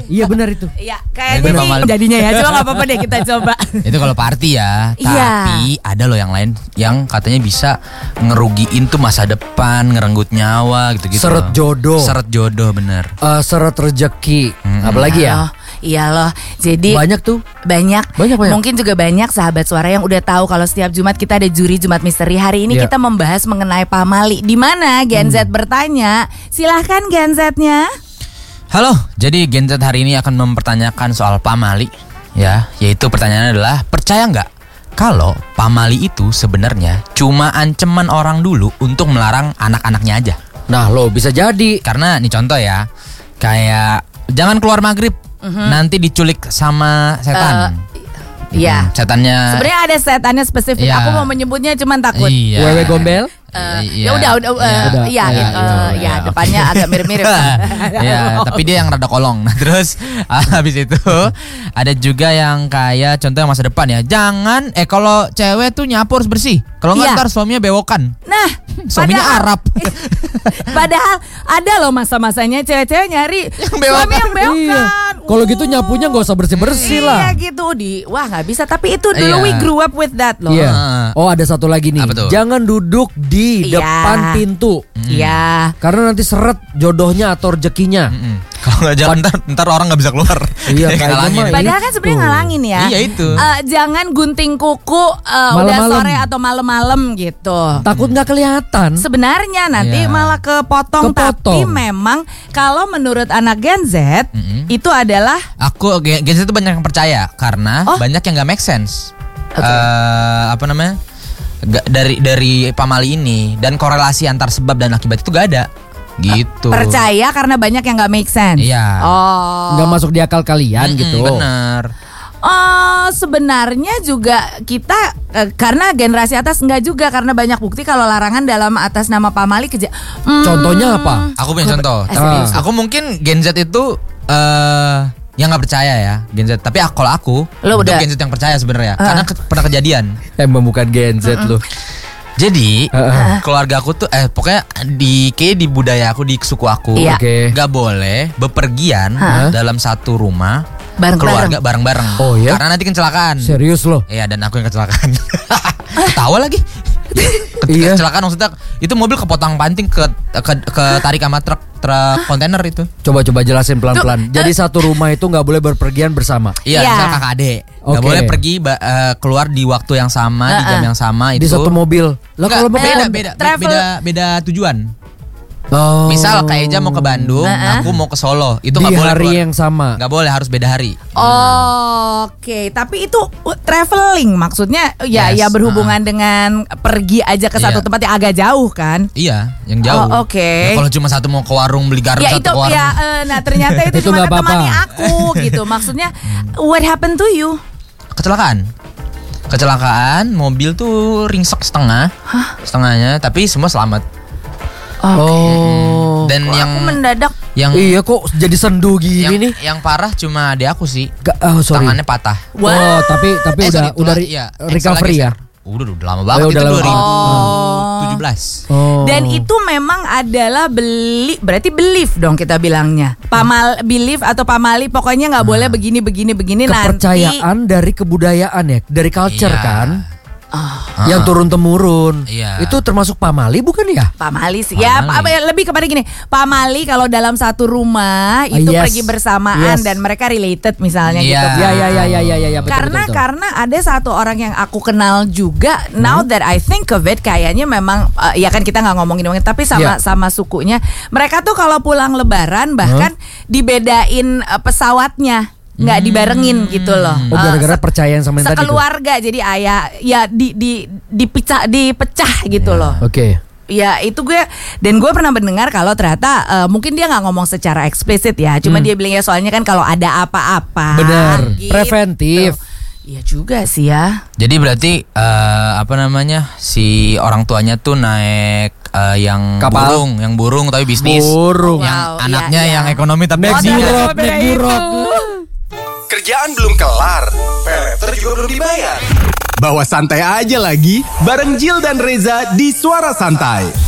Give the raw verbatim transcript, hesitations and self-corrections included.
Iya benar itu. Iya, kayaknya nih jadinya ya. Coba enggak apa-apa deh kita coba. Itu kalau party ya. Iya. Tapi ada loh yang lain yang katanya bisa ngerugiin tuh masa depan, ngerenggut nyawa gitu-gitu. Seret jodoh. Seret jodoh bener. Uh, seret rezeki. Hmm. Apalagi ya? Oh, iya loh. Jadi banyak tuh. Banyak. Banyak banyak. Mungkin juga banyak sahabat suara yang udah tahu kalau setiap Jumat kita ada juri Jumat Misteri. Hari ini yeah. kita membahas mengenai pamali. Di mana Gen Z hmm. bertanya? Silahkan Gen Z-nya. Halo, jadi Gen Z hari ini akan mempertanyakan soal pamali, ya, yaitu pertanyaannya adalah percaya nggak kalau pamali itu sebenarnya cuma ancaman orang dulu untuk melarang anak-anaknya aja. Nah lo bisa jadi. Karena nih contoh ya, kayak jangan keluar maghrib, uh-huh. nanti diculik sama setan. Uh, iya. Hmm, setannya. Sebenarnya ada setannya spesifik. Iya. Aku mau menyebutnya cuman takut. Iya. Wewe gombel. Uh, iya. Ya udah udah uh, iya, udah, iya, iya, gitu, uh, ya, ya, depannya okay. agak mirip-mirip. Ya, tapi dia yang rada kolong. Nah, terus habis itu ada juga yang kayak contoh yang masa depan ya. Jangan eh kalau cewek tuh nyapu harus bersih. Kalau enggak iya. ntar suaminya bewokan. Nah, suaminya padahal, Arab. Padahal ada loh masa-masanya cewek-cewek nyari yang suami yang bewokan. Iya. Kalau gitu nyapunya nggak usah bersih-bersih lah. Iya gitu di. Wah nggak bisa. Tapi itu dulu iya. we grew up with that loh. Iya. Oh ada satu lagi nih. Jangan duduk di iya. depan pintu. Iya. Mm. Karena nanti seret jodohnya atau rezekinya. Mm-mm. Kalau nggak jalan ntar, ntar orang nggak bisa keluar. Iya kayaknya. Padahal kan sebenarnya ngalangin ya. Iya itu. Uh, jangan gunting kuku uh, udah sore atau malam-malam gitu. Takut nggak kelihatan. Sebenarnya nanti yeah. malah kepotong. Kepotong. Tapi memang kalau menurut anak Gen Z mm-hmm. itu adalah. Aku Gen Z itu banyak yang percaya karena oh? banyak yang nggak make sense. Okay. Uh, apa namanya? Gak, dari dari pamali ini dan korelasi antar sebab dan akibat itu gak ada. Gitu. Percaya karena banyak yang nggak make sense. Iya. Oh. Nggak masuk di akal kalian mm-mm, gitu. Bener. Oh sebenarnya juga kita eh, karena generasi atas enggak juga karena banyak bukti kalau larangan dalam atas nama pamali keja. Hmm. Contohnya apa? Aku punya contoh. Uh. Aku mungkin Gen Z itu uh, yang nggak percaya ya Gen Z. Tapi kalau aku lo udah Gen Z yang percaya sebenarnya uh. karena ke, pernah kejadian. Emang bukan Gen Z uh-uh. lo. Jadi uh-uh. keluarga aku tuh eh pokoknya di kayak di budaya aku di suku aku iya. okay. nggak boleh bepergian huh? dalam satu rumah bareng-bareng. keluarga bareng-bareng. Oh ya? Karena nanti kecelakaan. Serius loh? Iya dan aku yang kecelakaan. Ketawa lagi. Ke- iya. Kecelakaan maksudnya itu mobil kepotong panting ke ke, ke tarik sama truk truk kontainer itu. Coba-coba jelasin pelan-pelan. Tuh, Jadi uh, satu rumah itu nggak boleh berpergian bersama. Iya, yeah. misal kakak adik nggak okay. boleh pergi uh, keluar di waktu yang sama uh-uh. di jam yang sama itu. Di satu mobil. Lah kalau beda beda beda beda tujuan. Oh. Misal Kak Eja mau ke Bandung, uh-uh. aku mau ke Solo. Itu di nggak boleh hari keluar. yang sama. Nggak boleh, harus beda hari. Oh, Oke, okay. Tapi itu uh, traveling maksudnya ya yes. ya berhubungan uh-uh. dengan pergi aja ke satu iya. tempat yang agak jauh kan? Iya, yang jauh. Oh, Oke. Okay. Nah, kalau cuma satu mau ke warung beli garam ya, satu itu, ke warung. Ya uh, nah ternyata itu, itu cuma temani apa-apa. aku gitu. Maksudnya what happened to you? Kecelakaan. Kecelakaan, mobil tuh ringsek setengah. Hah? Setengahnya, tapi semua selamat. Okay. Oh. Dan kok yang aku mendadak yang iya kok jadi sendu gini yang, nih. Yang parah cuma adik aku sih. Gak, oh, sorry. Tangannya patah. Wow. Oh, tapi tapi eh, udah sorry, udah tulang, ri- iya. recovery ya. Udah, udah lama banget oh, itu lama. dua ribu tujuh belas. Oh. Dan itu memang adalah beli berarti belief dong kita bilangnya. Pamal belief atau pamali pokoknya nggak nah. boleh begini begini begini kepercayaan nanti. Dari kebudayaan ya, dari culture iya. kan. Oh. Yang turun temurun. Iya. Itu termasuk pamali bukan ya? Pamali sih. Ya Pamali. lebih kepada gini. Pamali kalau dalam satu rumah itu yes. pergi bersamaan yes. dan mereka related misalnya iya. gitu. Ya ya ya ya ya ya, ya betul, karena betul, betul. karena ada satu orang yang aku kenal juga. Hmm. Now that I think of it, kayaknya memang uh, ya kan kita nggak ngomongin ngomongin tapi sama yeah. sama sukunya. Mereka tuh kalau pulang Lebaran bahkan hmm. dibedain uh, pesawatnya. Nggak dibarengin hmm. gitu loh. Oh gara-gara uh, percayaan sama yang tadi. Sekeluarga jadi ayah ya di di dipecah dipecah gitu yeah. loh. Oke. Okay. Ya itu gue dan gue pernah mendengar kalau ternyata uh, mungkin dia nggak ngomong secara eksplisit ya, cuma hmm. dia bilang ya soalnya kan kalau ada apa-apa. Benar. Gitu. Preventif. Iya juga sih ya. Jadi berarti uh, apa namanya si orang tuanya tuh naik uh, yang kapal. burung, yang burung tapi bisnis. Burung. Yang wow, anaknya iya, yang iya. ekonomi tapi Naik bisnis. buruk, naik buruk. Kerjaan belum kelar, peleter juga belum dibayar. Bawa santai aja lagi, bareng Jill dan Reza di Suara Santai.